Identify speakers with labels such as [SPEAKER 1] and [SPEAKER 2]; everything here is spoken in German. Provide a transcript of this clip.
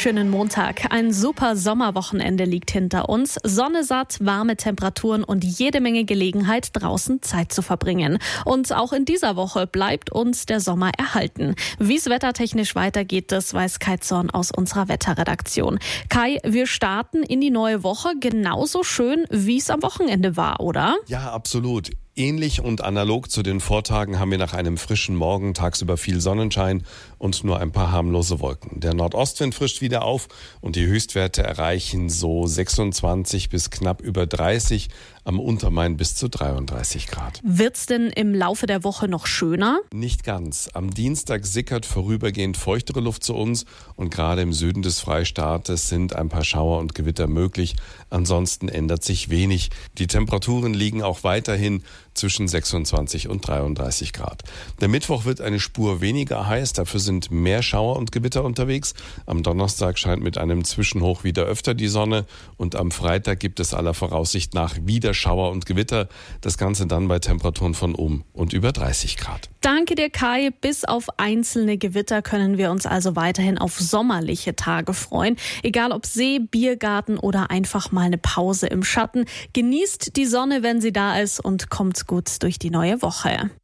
[SPEAKER 1] wunderschönen Montag. Ein super Sommerwochenende liegt hinter uns. Sonne satt, warme Temperaturen und jede Menge Gelegenheit, draußen Zeit zu verbringen. Und auch in dieser Woche bleibt uns der Sommer erhalten. Wie es wettertechnisch weitergeht, das weiß Kai Zorn aus unserer Wetterredaktion. Kai, wir starten in die neue Woche genauso schön, wie es am Wochenende war, oder?
[SPEAKER 2] Ja, absolut. Ähnlich und analog zu den Vortagen haben wir nach einem frischen Morgen tagsüber viel Sonnenschein und nur ein paar harmlose Wolken. Der Nordostwind frischt wieder auf und die Höchstwerte erreichen so 26 bis knapp über 30, am Untermain bis zu 33 Grad.
[SPEAKER 1] Wird's denn im Laufe der Woche noch schöner?
[SPEAKER 2] Nicht ganz. Am Dienstag sickert vorübergehend feuchtere Luft zu uns und gerade im Süden des Freistaates sind ein paar Schauer und Gewitter möglich. Ansonsten ändert sich wenig. Die Temperaturen liegen auch weiterhin zwischen 26 und 33 Grad. Der Mittwoch wird eine Spur weniger heiß, dafür sind mehr Schauer und Gewitter unterwegs. Am Donnerstag scheint mit einem Zwischenhoch wieder öfter die Sonne und am Freitag gibt es aller Voraussicht nach wieder Schauer und Gewitter. Das Ganze dann bei Temperaturen von und über 30 Grad.
[SPEAKER 1] Danke dir, Kai. Bis auf einzelne Gewitter können wir uns also weiterhin auf sommerliche Tage freuen. Egal ob See, Biergarten oder einfach mal eine Pause im Schatten. Genießt die Sonne, wenn sie da ist und kommt gut durch die neue Woche.